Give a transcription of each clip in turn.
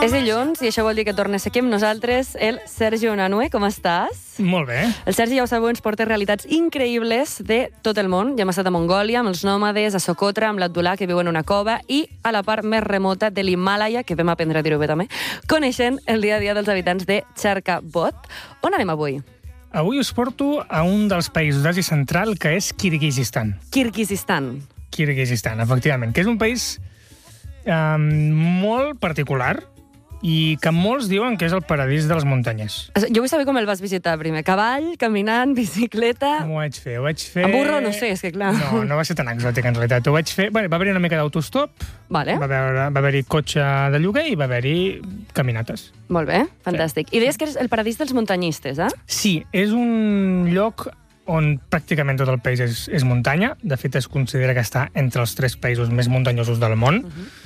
És dilluns i això vol dir que torna a ser aquí amb nosaltres el Sergi Onanue. Com estàs? Molt bé. El Sergi, ja ho sabeu, ens porta realitats increïbles de tot el món. Ja hem estat a Mongòlia, amb els nòmades, a Socotra, amb l'Abdullah, que viu en una cova, i a la part més remota de l'Himàlaia, que vam aprendre a dir-ho bé també, coneixent el dia a dia dels habitants de Charkabot. On anem avui? Avui us porto a un dels països d'Àsia Central, que és Kirguizistan. Kirguizistan, efectivament, que és un país molt particular i que molts diuen que és el paradís de les muntanyes. jo vull saber com el vas visitar primer. Cavall, caminant, bicicleta... Ho vaig fer. Amb burro, no sé, és que clar... No va ser tan exòtic, en realitat. Ho vaig fer... Bé, va haver-hi una mica d'autostop, Vale. va haver-hi cotxe de lloguer i va haver-hi caminates. Molt bé, fantàstic. I deies que és el paradís dels muntanyistes, eh? Sí, és un lloc on pràcticament tot el país és muntanya. De fet, es considera que està entre els 3 països més muntanyosos del món.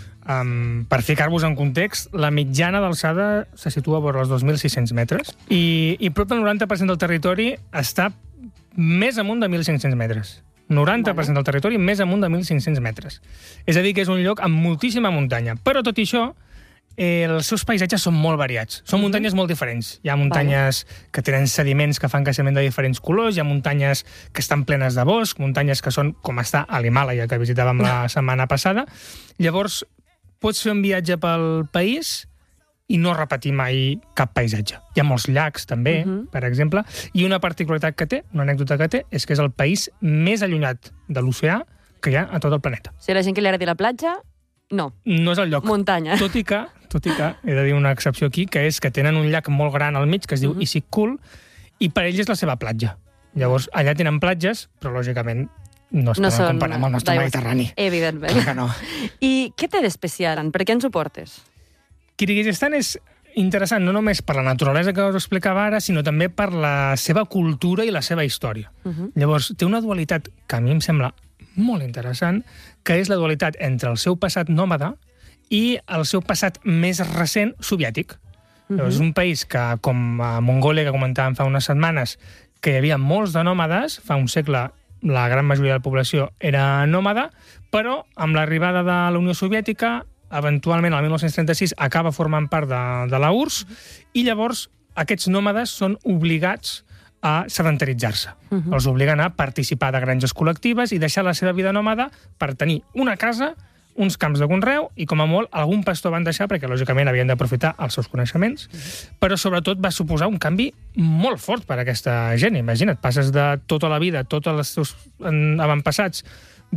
Per ficar-vos en context, la mitjana d'alçada se situa vora els 2.600 metres i prop del 90% del territori està més amunt de 1.500 metres. 90% del territori més amunt de 1.500 metres. És a dir, que és un lloc amb moltíssima muntanya. Però, tot i això, els seus paisatges són molt variats. Són muntanyes molt diferents. Hi ha muntanyes que tenen sediments que fan creixement de diferents colors, hi ha muntanyes que estan plenes de bosc, muntanyes que són com està a l'Himàlaia, que visitàvem la setmana passada. Llavors, pots fer un viatge pel país i no repetir mai cap paisatge. Hi ha molts llacs, també, per exemple, i una particularitat que té, una anècdota que té, és que és el país més allunyat de l'oceà que hi ha a tot el planeta. Si a la gent que li agradi la platja, no. No és el lloc. Muntanya. Tot i que, he de dir una excepció aquí, que és que tenen un llac molt gran al mig, que es diu Issyk-Kul, i per ells és la seva platja. Llavors, allà tenen platges, però, lògicament, no es poden comparar amb el nostre Mediterrani. Evidentment. Clar que no. I què té d'especial? Per què ens ho portes? Kirguizistan és interessant no només per la naturalesa que us explicava ara, sinó també per la seva cultura i la seva història. Llavors, té una dualitat que a mi em sembla molt interessant, que és la dualitat entre el seu passat nòmada i el seu passat més recent soviètic. Llavors, és un país que, com a Mongòlia, que comentàvem fa unes setmanes, que hi havia molts de nòmades, fa un segle la gran majoria de la població era nòmada, però amb l'arribada de la Unió Soviètica, eventualment, el 1936, acaba formant part de la URSS, i llavors aquests nòmades són obligats a sedentaritzar-se. Els obliguen a participar de granges col·lectives i deixar la seva vida nòmada per tenir una casa, uns camps de conreu i, com a molt, algun pastor van deixar perquè, lògicament, havien d'aprofitar els seus coneixements, però, sobretot, va suposar un canvi molt fort per a aquesta gent. Imagina't, passes de tota la vida, tots els teus avantpassats,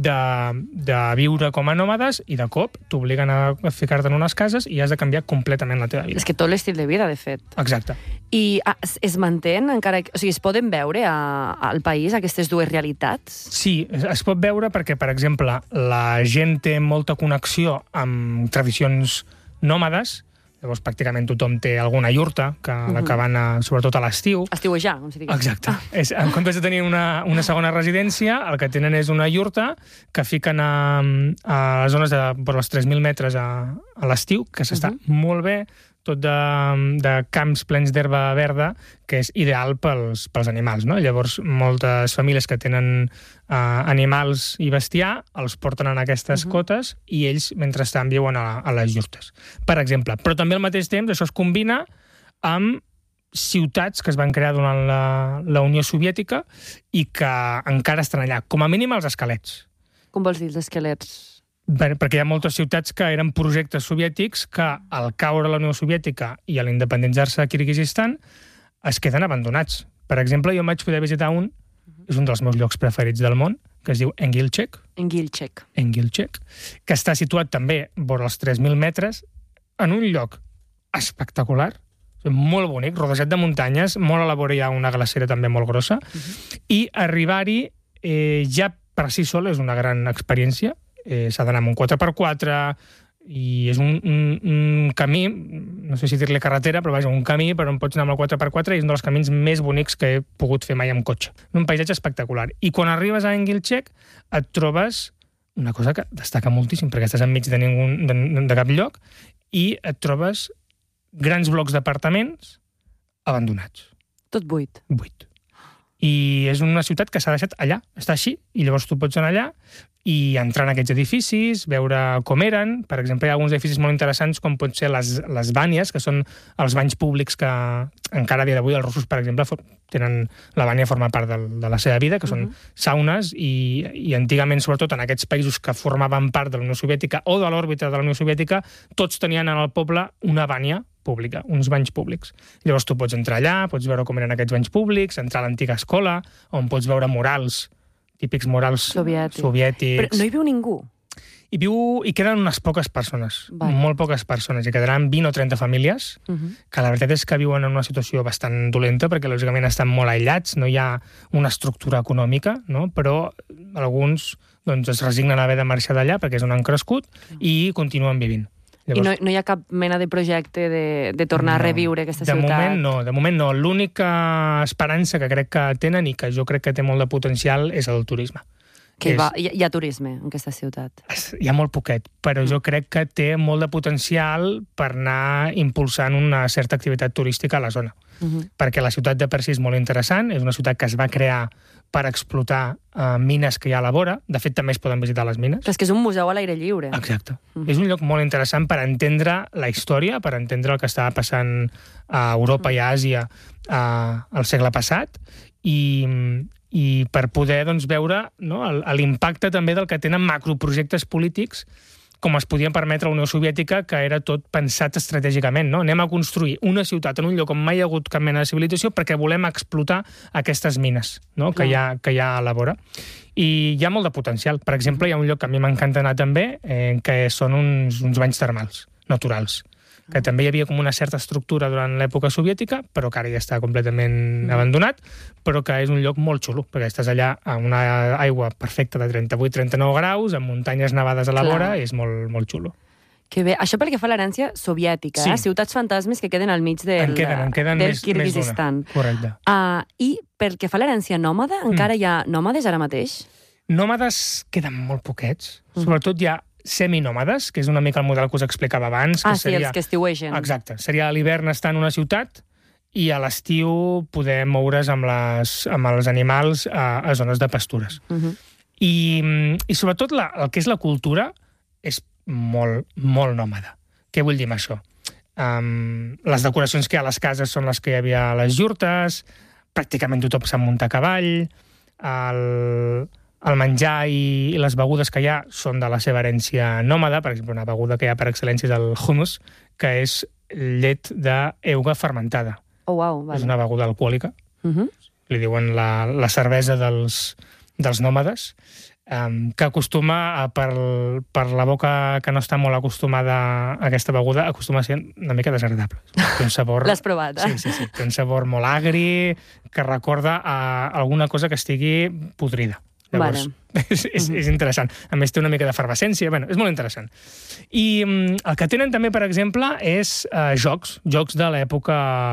de viure com a nòmades i, de cop, t'obliguen a ficar-te en unes cases i has de canviar completament la teva vida. És que tot l'estil de vida, de fet. Exacte. I es mantén encara... O sigui, es poden veure al país aquestes dues realitats? Sí, es pot veure perquè, per exemple, la gent té molta connexió amb tradicions nòmades. Llavors, pràcticament tothom té alguna iurta, que van, sobretot a l'estiu. Estiuejar, com si digués. Exacte. En comptes de tenir una segona residència, el que tenen és una iurta que fiquen a les zones de les 3.000 metres a l'estiu, que s'està molt bé, tot de camps plens d'herba verda, que és ideal pels animals, no? Llavors, moltes famílies que tenen animals i bestiar els porten en aquestes cotes i ells, mentrestant, viuen a les iurtes, per exemple. Però també, al mateix temps, això es combina amb ciutats que es van crear durant la Unió Soviètica i que encara estan allà, com a mínim els esquelets. Com vols dir, els esquelets? Perquè hi ha moltes ciutats que eren projectes soviètics que, al caure la Unió Soviètica i a l'independitzar-se de Kirguizistan, es queden abandonats. Per exemple, jo em vaig poder visitar és un dels meus llocs preferits del món, que es diu Engilchek, que està situat també vora els 3.000 metres, en un lloc espectacular, molt bonic, rodejat de muntanyes, molt a la vora hi ha una glacera també molt grossa, i arribar-hi ja per si sol és una gran experiència. S'ha d'anar amb un 4x4 i és un camí, no sé si dir-li carretera, però vaja, un camí per on pots anar amb el 4x4 i és un dels camins més bonics que he pogut fer mai amb cotxe. Un paisatge espectacular. I quan arribes a Engilchek et trobes una cosa que destaca moltíssim, perquè estàs enmig de cap lloc, i et trobes grans blocs d'apartaments abandonats. Tot buit. Buit. I és una ciutat que s'ha deixat allà, està així, i llavors tu pots anar allà i entrar en aquests edificis, veure com eren. Per exemple, hi ha alguns edificis molt interessants com pot ser les bànies, que són els banys públics que encara a dia d'avui els russos, per exemple, tenen la bània forma part de la seva vida, que són saunes, i antigament, sobretot en aquests països que formaven part de la Unió Soviètica o de l'òrbita de la Unió Soviètica, tots tenien en el poble una bània pública, uns banys públics. Llavors tu pots entrar allà, pots veure com eren aquests banys públics, entrar a l'antiga escola, on pots veure murals, típics murals soviètics. Però no hi viu ningú? Hi queden unes poques persones, molt poques persones. Hi quedaran 20 o 30 famílies, que la veritat és que viuen en una situació bastant dolenta, perquè lògicament estan molt aïllats, no hi ha una estructura econòmica, no? Però alguns es resignen a haver de marxar d'allà perquè és on han crescut i continuen vivint. Llavors, I no hi ha cap mena de projecte de tornar a reviure aquesta ciutat? De moment no. L'única esperança que crec que tenen i que jo crec que té molt de potencial és el turisme. Hi ha turisme en aquesta ciutat? Hi ha molt poquet, però jo crec que té molt de potencial per anar impulsant una certa activitat turística a la zona. Perquè la ciutat de per si és molt interessant, és una ciutat que es va crear per explotar mines que hi ha a la vora. De fet, també es poden visitar les mines. Però és que és un museu a l'aire lliure. Exacte. És un lloc molt interessant per entendre la història, per entendre el que estava passant a Europa i a Àsia al segle passat, i per poder veure l'impacte també del que tenen macroprojectes polítics com es podien permetre a la Unió Soviètica, que era tot pensat estratègicament. No? Anem a construir una ciutat en un lloc on mai hi ha hagut cap mena de civilització perquè volem explotar aquestes mines, no? que hi ha a la vora. I hi ha molt de potencial. Per exemple, hi ha un lloc que a mi m'encanta anar també, que són uns banys termals naturals, que també hi havia com una certa estructura durant l'època soviètica, però que ara ja està completament abandonat, però que és un lloc molt xulo, perquè estàs allà a una aigua perfecta de 38-39 graus, amb muntanyes nevades a la vora, i és molt, molt xulo. Que bé. Això pel que fa a l'herència soviètica, ciutats fantasmes que queden al mig del Kirguizistan. Correcte. I pel que fa a l'herència nòmada, encara hi ha nòmades ara mateix? Nòmades queden molt poquets. Sobretot hi ha seminòmades, que és una mica el model que us explicava abans. Els que estiuegen. Exacte. Seria a l'hivern estar en una ciutat i a l'estiu poder moure's amb els animals a zones de pastures. I sobretot el que és la cultura és molt, molt nòmada. Què vull dir amb això? Les decoracions que hi ha a les cases són les que hi havia a les iurtes, pràcticament tothom sap muntar a cavall, el menjar i les begudes que hi ha són de la seva herència nòmada. Per exemple, una beguda que hi ha per excel·lència és el hummus, que és llet d'euga fermentada. Oh, wow, vale. És una beguda alcohòlica. Li diuen la cervesa dels nòmades, que acostuma, per la boca que no està molt acostumada a aquesta beguda, acostuma a ser una mica desagradable. Té un sabor... L'has provat, eh? Sí. Té un sabor molt agri, que recorda a alguna cosa que estigui podrida. Llavors, és interessant. A més, té una mica d'efervescència. Bueno, és molt interessant. I el que tenen també, per exemple, és jocs de l'època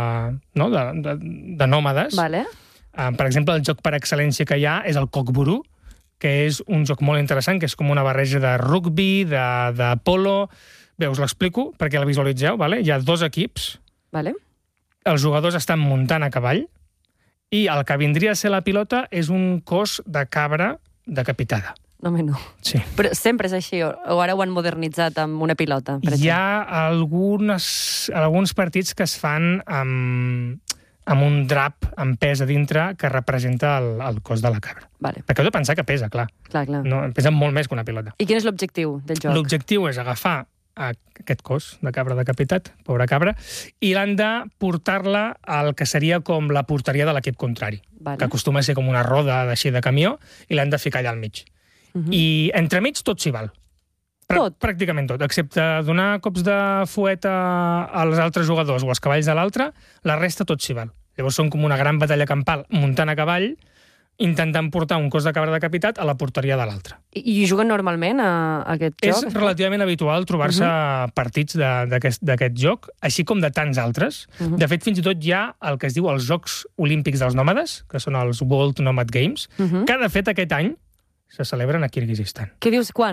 de nòmades. Vale. Per exemple, el joc per excel·lència que hi ha és el Cockburú, que és un joc molt interessant, que és com una barreja de rugby, de polo... Bé, us l'explico perquè la visualitzeu. Vale? Hi ha 2 equips. Vale. Els jugadors estan muntant a cavall i el que vindria a ser la pilota és un cos de cabra decapitada. No. Sí. Però sempre és així, o ara ho han modernitzat amb una pilota? Hi ha alguns partits que es fan amb un drap amb pes a dintre que representa el cos de la cabra. Vale. Perquè heu de pensar que pesa, clar. Clar. No, pesa molt més que una pilota. I quin és l'objectiu del joc? L'objectiu és agafar aquest cos de cabra decapitat, pobra cabra, i l'han de portar-la al que seria com la porteria de l'equip contrari, que acostuma a ser com una roda així de camió, i l'han de ficar allà al mig. I entremig tot s'hi val. Tot? Pràcticament tot, excepte donar cops de fuet als altres jugadors o als cavalls de l'altre, la resta tot s'hi val. Llavors són com una gran batalla campal muntant a cavall, intentant portar un cos de cabra decapitat a la porteria de l'altre. I juguen normalment a aquest joc? És relativament habitual trobar-se partits d'aquest joc, així com de tants altres. De fet, fins i tot hi ha el que es diu els Jocs Olímpics dels Nòmades, que són els World Nomad Games, que de fet aquest any se celebren a Kirguizistan. Què dius, quan?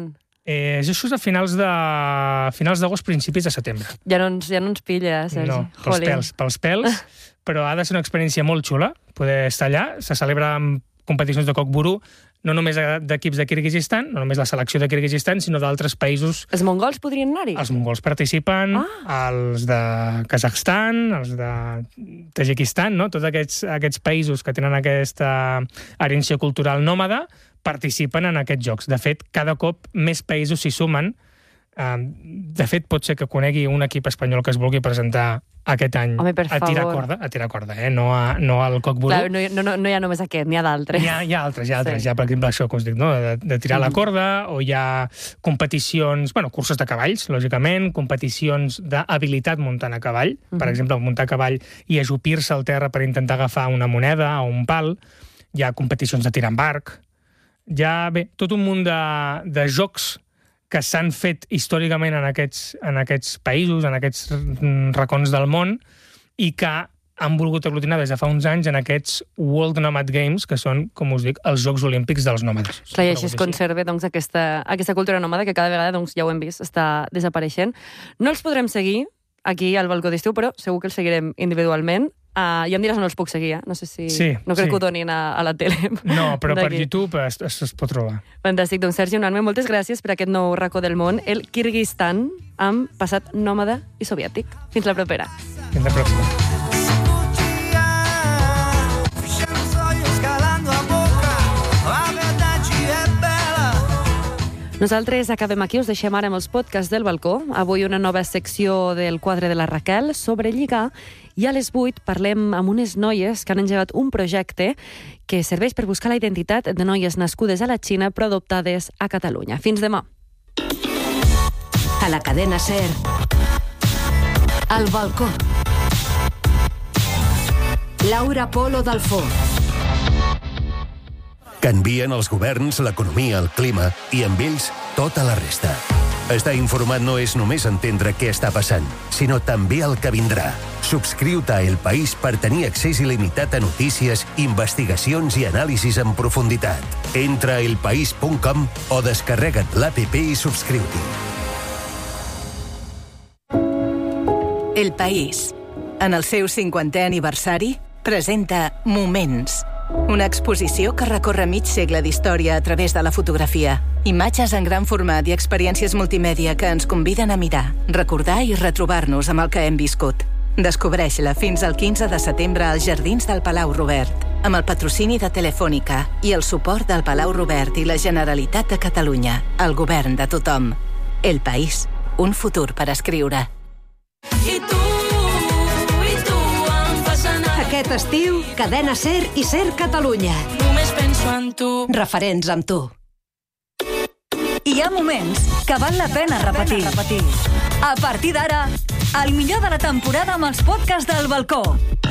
Això és a finals d'agost, principis de setembre. Ja no ens pilla, Sergi. No, pels pèls, però ha de ser una experiència molt xula poder estar allà. Se celebra amb competicions de cockburú, no només d'equips de Kirguizistan, no només la selecció de Kirguizistan, sinó d'altres països. Els mongols podrien anar-hi? Els mongols participen, els de Kazakhstan, els de Tajikistan, no? Tots aquests països que tenen aquesta herència cultural nòmada participen en aquests jocs. De fet, cada cop més països s'hi sumen. De fet, pot ser que conegui un equip espanyol que es vulgui presentar aquest any. Home, per favor. A tirar corda, no al cockburú. Clar, no hi ha només aquest, n'hi ha d'altres. Hi ha altres. Sí. Hi ha, per exemple, això que us dic, no? de tirar la corda, o hi ha competicions, curses de cavalls, lògicament, competicions d'habilitat muntant a cavall, per exemple, muntar a cavall i ajupir-se al terra per intentar agafar una moneda o un pal. Hi ha competicions de tirar amb arc. Hi ha, tot un munt de jocs que s'han fet històricament en aquests països, en aquests racons del món, i que han volgut aglutinar des de fa uns anys en aquests World Nomad Games, que són, com us dic, els Jocs Olímpics dels nòmades. Clar, i així es conserva aquesta cultura nòmada que cada vegada, ja ho hem vist, està desapareixent. No els podrem seguir aquí al balcó d'estiu, però segur que els seguirem individualment. Ja em diràs on els puc seguir, No sé si... Sí, no crec que ho donin a la tele. No, però per YouTube es pot trobar. Fantàstic. Doncs, Sergi Unanue, moltes gràcies per aquest nou racó del món, el Kirguizistan, amb passat nòmada i soviètic. Fins la propera. Fins la pròxima. Nosaltres acabem aquí, us deixem ara amb els podcasts del balcó. Avui una nova secció del quadre de la Raquel sobre lligar, i a les 8 parlem amb unes noies que han engegat un projecte que serveix per buscar la identitat de noies nascudes a la Xina però adoptades a Catalunya. Fins demà. A la cadena SER, al balcó. Laura Polo Dalfó. Canvien els governs, l'economia, el clima i amb ells tota la resta. Estar informat no és només entendre què està passant, sinó també el que vindrà. Subscriu-te a El País per tenir accés il·limitat a notícies, investigacions i anàlisis en profunditat. Entra a elpaís.com o descarrega't l'APP i subscriu-t'hi. El País, en el seu 50è aniversari, presenta Moments, una exposició que recorre mig segle d'història a través de la fotografia. Imatges en gran format i experiències multimèdia que ens conviden a mirar, recordar i retrobar-nos amb el que hem viscut. Descobreix-la fins al 15 de setembre als Jardins del Palau Robert, amb el patrocini de Telefònica i el suport del Palau Robert i la Generalitat de Catalunya, el govern de tothom. El País, un futur per escriure. I tu em fas anar. Aquest estiu, Cadena SER i SER Catalunya. Només penso en tu. Referents amb tu. Hi ha moments que val la pena repetir. A partir d'ara, el millor de la temporada amb els podcasts del balcó.